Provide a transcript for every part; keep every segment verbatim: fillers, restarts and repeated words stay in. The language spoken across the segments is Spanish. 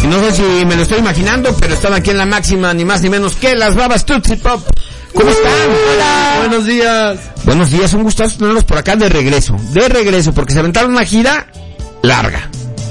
Y no sé si me lo estoy imaginando, pero están aquí en la máxima, ni más ni menos que las babas Tootsie Pop. ¿Cómo están? Hola. Buenos días. Buenos días, un gustazo tenerlos por acá de regreso. De regreso, porque se aventaron una gira larga.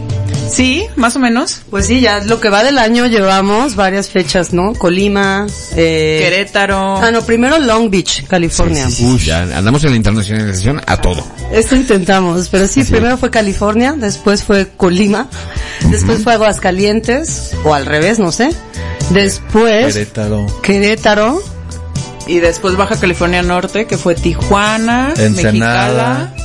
Sí, más o menos. Pues sí, ya lo que va del año llevamos varias fechas, ¿no? Colima, eh... Querétaro. Ah, no, primero Long Beach, California. Sí, sí, sí. Uy, ya andamos en la internacionalización a todo. Esto intentamos, pero sí, Así primero es. fue California, después fue Colima, uh-huh. después fue Aguascalientes, o al revés, no sé. Después... Querétaro. Querétaro. Y después Baja California Norte, que fue Tijuana, Ensenada. Mexicala.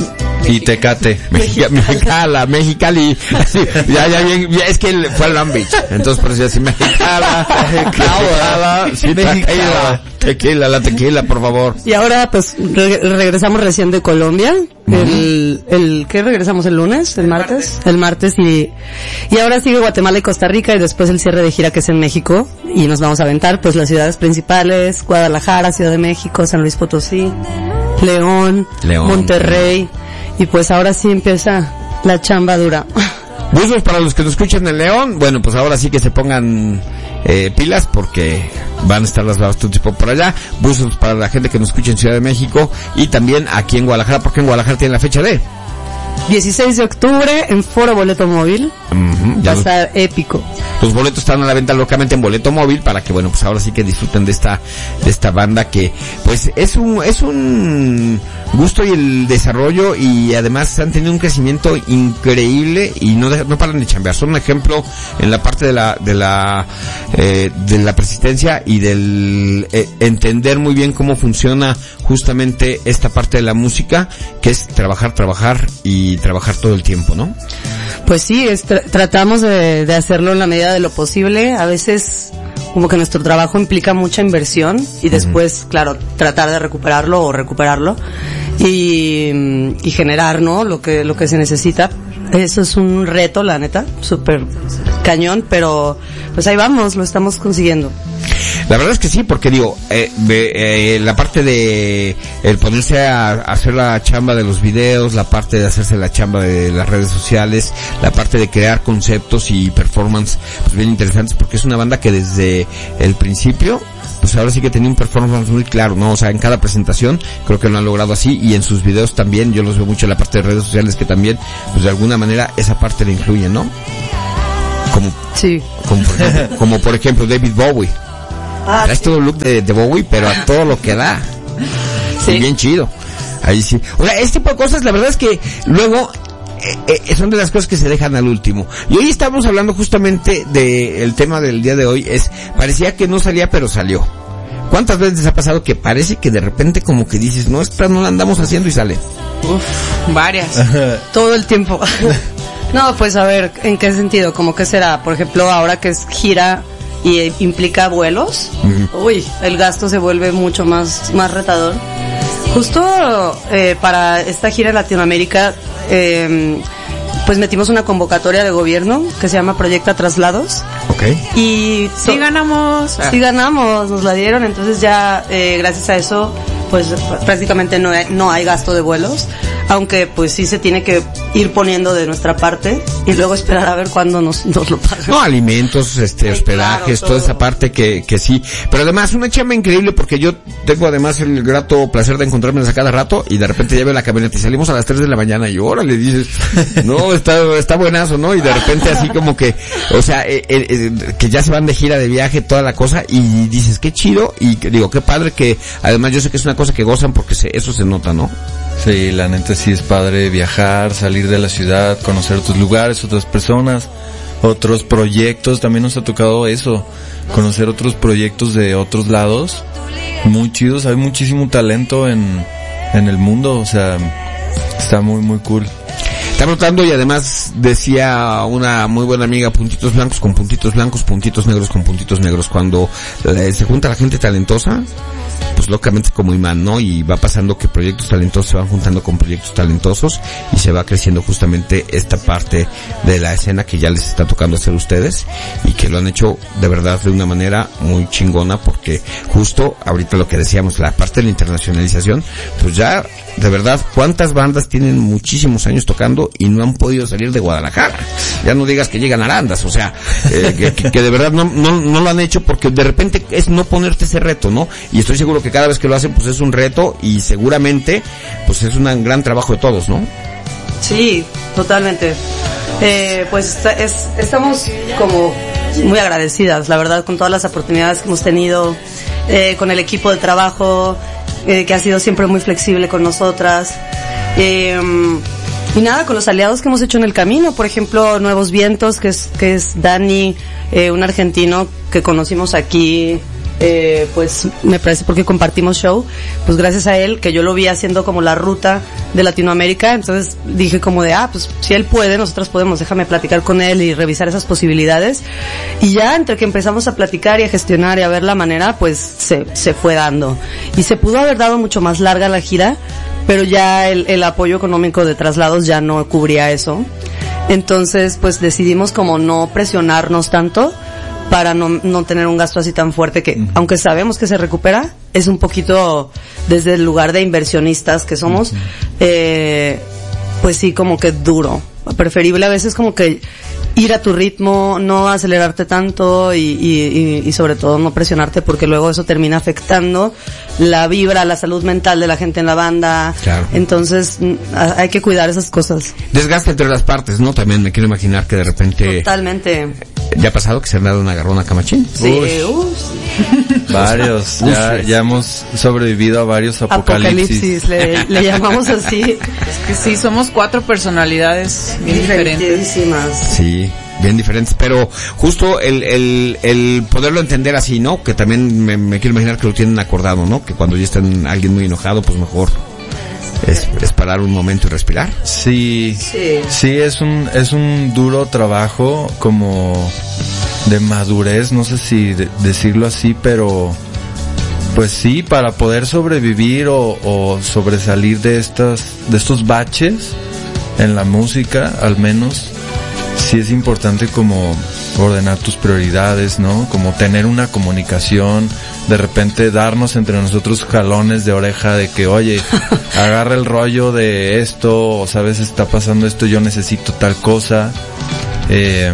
Y Tecate. Mexica, Mexicala, Mexicali. Sí, ya, ya bien, ya, es que él fue a Long Beach. Entonces por eso así, Mexicala, Mexicala, sí, tequila, tequila, la tequila, por favor. Y ahora pues re- regresamos recién de Colombia. Uh-huh. El, el, ¿qué regresamos el lunes? ¿El, el martes? martes? El martes y, y ahora sigue Guatemala y Costa Rica y después el cierre de gira que es en México. Y nos vamos a aventar pues las ciudades principales, Guadalajara, Ciudad de México, San Luis Potosí, León, León. Monterrey. Y pues ahora sí empieza la chamba dura. Buzos para los que nos escuchan en León, bueno, pues ahora sí que se pongan eh, pilas porque van a estar las babas Tootsie Pop por allá. Buzos para la gente que nos escucha en Ciudad de México y también aquí en Guadalajara, porque en Guadalajara tiene la fecha de dieciséis de octubre en Foro Boleto Móvil. Uh-huh, va a estar épico. Los boletos están a la venta locamente en Boleto Móvil para que, bueno, pues ahora sí que disfruten de esta de esta banda que pues es un es un gusto y el desarrollo y además han tenido un crecimiento increíble y no de, no paran de chambear. Son un ejemplo en la parte de la de la eh, de la persistencia y del eh, entender muy bien cómo funciona justamente esta parte de la música, que es trabajar, trabajar y trabajar todo el tiempo, ¿no? Pues sí, es tra- tratamos de, de hacerlo en la medida de lo posible. A veces como que nuestro trabajo implica mucha inversión y después, uh-huh. claro, tratar de recuperarlo o recuperarlo y, y generar, ¿no? Lo que, lo que se necesita. Eso es un reto, la neta, súper cañón, pero pues ahí vamos, lo estamos consiguiendo. La verdad es que sí, porque digo, eh, eh, la parte de el ponerse a, a hacer la chamba de los videos, la parte de hacerse la chamba de las redes sociales, la parte de crear conceptos y performance, pues bien interesantes, porque es una banda que desde el principio, pues ahora sí que tenía un performance muy claro, ¿no? O sea, en cada presentación creo que lo han logrado así y en sus videos también, yo los veo mucho en la parte de redes sociales que también, pues de alguna manera esa parte le incluye, ¿no? Como, sí. como, por ejemplo, como por ejemplo David Bowie. Ah, es todo el look de, de Bowie, pero a todo lo que da. Sí. Y bien chido. Ahí sí. O sea, este tipo de cosas, la verdad es que luego eh, eh, son de las cosas que se dejan al último. Y hoy estamos hablando justamente de el tema del día de hoy, es, parecía que no salía, pero salió. ¿Cuántas veces ha pasado que parece que de repente como que dices, no, esta no la andamos haciendo y sale? Uf, varias. Todo el tiempo. No, pues a ver, ¿en qué sentido? ¿Cómo que será? Por ejemplo, ahora que es gira y implica vuelos, uh-huh. uy, el gasto se vuelve mucho más más retador. Justo eh, para esta gira en Latinoamérica, eh, pues metimos una convocatoria de gobierno que se llama Proyecta Traslados. Okay. Y sí so, ganamos. Sí ganamos, nos la dieron, entonces ya eh, gracias a eso pues prácticamente no hay, no hay gasto de vuelos, aunque pues sí se tiene que ir poniendo de nuestra parte y luego esperar a ver cuándo nos, nos lo pagan. No, alimentos, este, hospedajes, claro, toda esa parte que, que sí. Pero además una chamba increíble porque yo tengo además el grato placer de encontrarme a cada rato y de repente ya veo la camioneta y salimos a las tres de la mañana y ahora le dices, no, está, está buenazo, ¿no? Y de repente así como que, o sea, eh, eh, que ya se van de gira de viaje, toda la cosa y dices, qué chido y digo, qué padre que además yo sé que es una cosa que gozan porque se, eso se nota, ¿no? Sí, la neta sí es padre viajar, salir de la ciudad, conocer otros lugares, otras personas, otros proyectos, también nos ha tocado eso, conocer otros proyectos de otros lados, muy chidos, hay muchísimo talento en, en el mundo, o sea, está muy muy cool. Está notando y además decía una muy buena amiga, puntitos blancos con puntitos blancos, puntitos negros con puntitos negros, cuando eh, se junta la gente talentosa, pues locamente como imán, ¿no? Y va pasando que proyectos talentosos se van juntando con proyectos talentosos y se va creciendo justamente esta parte de la escena que ya les está tocando hacer ustedes y que lo han hecho de verdad de una manera muy chingona porque justo ahorita lo que decíamos, la parte de la internacionalización, pues ya de verdad cuántas bandas tienen muchísimos años tocando México y no han podido salir de Guadalajara. Ya no digas que llegan a Arandas, o sea, eh, que, que de verdad no, no, no lo han hecho porque de repente es no ponerte ese reto, ¿no? Y estoy seguro que cada vez que lo hacen pues es un reto y seguramente pues es un gran trabajo de todos, ¿no? Sí, totalmente. Eh, pues es, estamos como muy agradecidas, la verdad, con todas las oportunidades que hemos tenido, eh, con el equipo de trabajo, eh, que ha sido siempre muy flexible con nosotras. Eh, y nada, con los aliados que hemos hecho en el camino, por ejemplo, Nuevos Vientos, que es, que es Dani, eh, un argentino que conocimos aquí, eh, pues me parece porque compartimos show, pues gracias a él, que yo lo vi haciendo como la ruta de Latinoamérica, entonces dije como de, ah, pues si él puede, nosotros podemos, déjame platicar con él y revisar esas posibilidades, y ya entre que empezamos a platicar y a gestionar y a ver la manera, pues se, se fue dando, y se pudo haber dado mucho más larga la gira, pero ya el, el apoyo económico de traslados ya no cubría eso, entonces pues decidimos como no presionarnos tanto, para no, no tener un gasto así tan fuerte que, uh-huh. aunque sabemos que se recupera, es un poquito desde el lugar de inversionistas que somos, uh-huh. eh, pues sí, como que duro. Preferible a veces como que ir a tu ritmo, no acelerarte tanto y, y, y, y sobre todo no presionarte porque luego eso termina afectando la vibra, la salud mental de la gente en la banda. Claro. Entonces hay que cuidar esas cosas. Desgaste entre las partes, ¿no? También me quiero imaginar que de repente... Totalmente. ¿Ya ha pasado que se han dado una agarrón a Camachín? Sí, uy. Varios, ya, ya hemos sobrevivido a varios apocalipsis. Apocalipsis, le, le llamamos así. Es que sí, somos cuatro personalidades bien diferentes. Sí, bien diferentes, pero justo el, el, el poderlo entender así, ¿no? Que también me, me quiero imaginar que lo tienen acordado, ¿no? Que cuando ya están alguien muy enojado, pues mejor es, es parar un momento y respirar. Sí, sí, sí, es un, es un duro trabajo como de madurez, no sé si de, decirlo así, pero pues sí, para poder sobrevivir o, o sobresalir de estas, de estos baches en la música, al menos, sí es importante como ordenar tus prioridades, ¿no? Como tener una comunicación, de repente darnos entre nosotros jalones de oreja de que, oye, agarra el rollo de esto, o sabes, está pasando esto, yo necesito tal cosa, eh,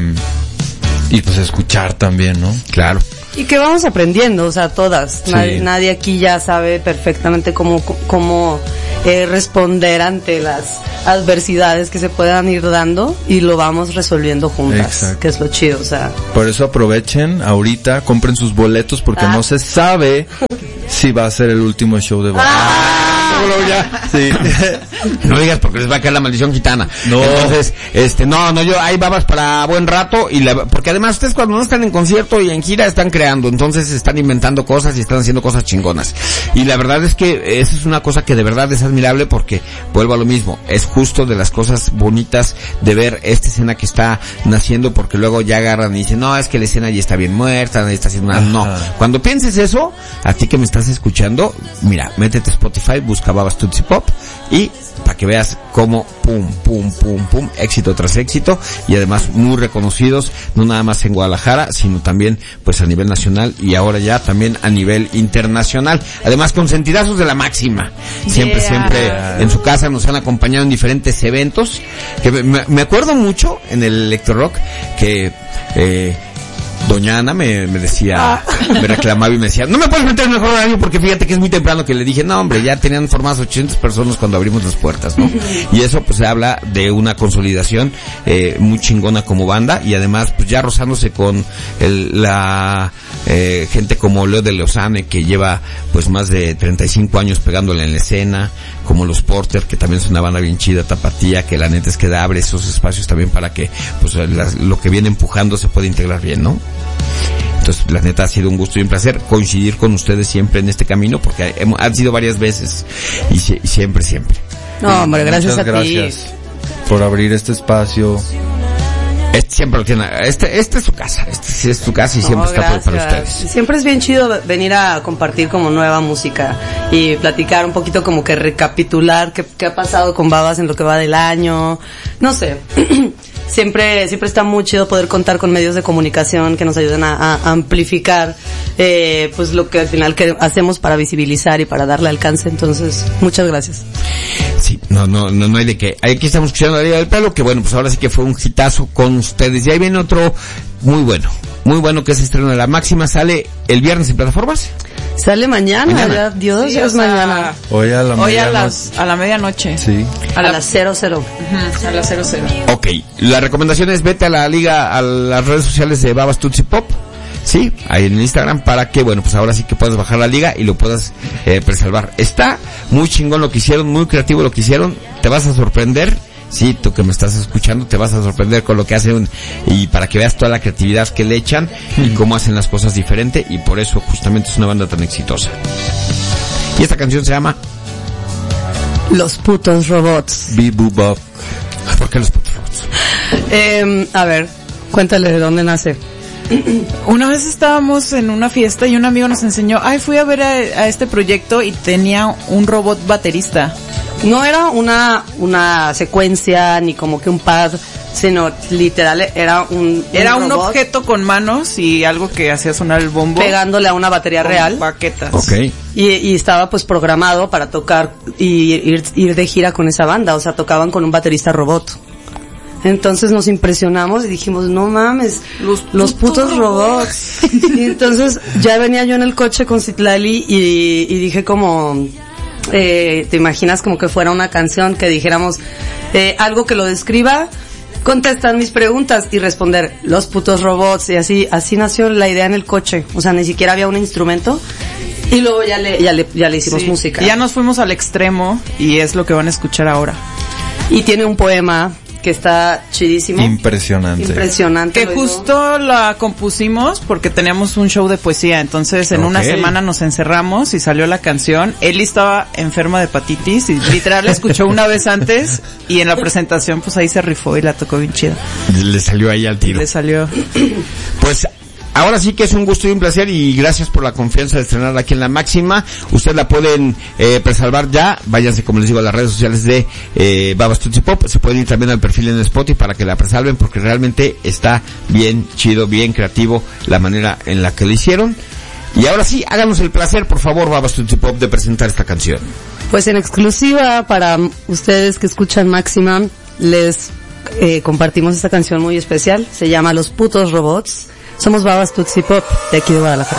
y pues escuchar también, ¿no? Claro. Y que vamos aprendiendo, o sea, todas. Sí. Nadie, nadie aquí ya sabe perfectamente cómo, cómo eh, responder ante las adversidades que se puedan ir dando y lo vamos resolviendo juntas. Exacto. Que es lo chido, o sea. Por eso aprovechen ahorita, compren sus boletos porque ah. no se sabe si va a ser el último show de banda. Ah. Ya. Sí. No digas porque les va a caer la maldición gitana. No. Entonces, este, no, no, yo, hay babas para buen rato y la, porque además ustedes cuando no están en concierto y en gira están creando, entonces están inventando cosas y están haciendo cosas chingonas. Y la verdad es que esa es una cosa que de verdad es admirable porque, vuelvo a lo mismo, es justo de las cosas bonitas de ver esta escena que está naciendo porque luego ya agarran y dicen, no, es que la escena ya está bien muerta, nadie está haciendo nada. No. Cuando pienses eso, a ti que me estás escuchando, mira, métete a Spotify, busca Babas Tutsi Pop y para que veas cómo pum, pum, pum, pum, éxito tras éxito y además muy reconocidos, no nada más en Guadalajara, sino también pues a nivel nacional y ahora ya también a nivel internacional. Además consentidazos de la máxima. Siempre, yeah. siempre en su casa nos han acompañado en diferentes eventos. Que me, me acuerdo mucho en el Electro Rock que eh Doña Ana me, me decía, ah. me reclamaba y me decía, no me puedes meter en el mejor horario porque fíjate que es muy temprano, que le dije, no hombre, ya tenían formadas ochocientas personas cuando abrimos las puertas, ¿no? Y eso pues se habla de una consolidación eh, muy chingona como banda y además pues ya rozándose con el, la eh, gente como Leo de Lozane que lleva pues más de treinta y cinco años pegándole en la escena, como los Porter que también es una banda bien chida, Tapatía, que la neta es que da, abre esos espacios también para que pues las, lo que viene empujando se pueda integrar bien, ¿no? Entonces, la neta ha sido un gusto y un placer coincidir con ustedes siempre en este camino porque hemos, han sido varias veces y, y siempre, siempre. No, hombre, gracias Muchas a gracias ti. por abrir este espacio. Este siempre lo tiene, este, este es su casa, este sí es su casa y no, siempre gracias. está para ustedes. Siempre es bien chido venir a compartir como nueva música y platicar un poquito como que recapitular qué, qué ha pasado con Babas en lo que va del año, no sé. siempre, siempre está muy chido poder contar con medios de comunicación que nos ayuden a, a amplificar, eh, pues lo que al final que hacemos para visibilizar y para darle alcance. Entonces, muchas gracias. Sí, no, no, no, no hay de qué. Aquí estamos escuchando La Liga del Pelo, que bueno, pues ahora sí que fue un hitazo con ustedes. Y ahí viene otro muy bueno, muy bueno, que es estreno de La Máxima. Sale el viernes en plataformas. Sale mañana, Mañana. ya, Dios, Sí, es o sea, mañana. Hoy a la Hoy a medianoche. las, a la medianoche. Sí. A, las cero cero. Ujú, a las cero cero. Ok, la recomendación es vete a la liga, a las redes sociales de Babas Tutsi Pop, sí, ahí en Instagram, para que, bueno, pues ahora sí que puedas bajar la liga y lo puedas eh, preservar. Está muy chingón lo que hicieron, muy creativo lo que hicieron, te vas a sorprender. Sí, tú que me estás escuchando te vas a sorprender con lo que hacen y para que veas toda la creatividad que le echan y cómo hacen las cosas diferente, y por eso justamente es una banda tan exitosa. Y esta canción se llama Los putos robots. Bebop. ¿Por qué los putos robots? Eh, a ver, cuéntale de dónde nace. Una vez estábamos en una fiesta y un amigo nos enseñó, ay, fui a ver a, a este proyecto y tenía un robot baterista. No era una, una secuencia ni como que un pad, sino literal era un, Era un robot objeto con manos y algo que hacía sonar el bombo. pegándole a una batería con real. baquetas. Ok. Y, y estaba pues programado para tocar y ir, ir de gira con esa banda, o sea, tocaban con un baterista robot. Entonces nos impresionamos y dijimos, no mames, Los los putos, putos robots. Y entonces ya venía yo en el coche con Citlali y, y dije como, eh, te imaginas como que fuera una canción que dijéramos eh, algo que lo describa, contestan mis preguntas y responder los putos robots, y así así nació la idea en el coche. O sea, ni siquiera había un instrumento. Y luego ya le ya le ya le hicimos Sí. música. Y ya nos fuimos al extremo y es lo que van a escuchar ahora. Y tiene un poema que está chidísimo. Impresionante. Impresionante. Que lo digo. justo la compusimos porque teníamos un show de poesía, entonces en una Ok. semana nos encerramos y salió la canción. Eli estaba enferma de hepatitis y literal la escuchó una vez antes y en la presentación pues ahí se rifó y la tocó bien chida. Le salió ahí al tiro. Le salió. Pues ahora sí que es un gusto y un placer, y gracias por la confianza de estrenarla aquí en La Máxima. Ustedes la pueden eh, presalvar ya. Váyanse, como les digo, a las redes sociales de eh, Babas Tutsi Pop. Se pueden ir también al perfil en Spotify para que la presalven, porque realmente está bien chido, bien creativo la manera en la que lo hicieron. Y ahora sí, háganos el placer, por favor, Babas Tutsi Pop, de presentar esta canción. Pues en exclusiva para ustedes que escuchan Máxima, les eh, compartimos esta canción muy especial. Se llama Los putos robots. Somos Babas Tutsi Pop de aquí de Guadalajara.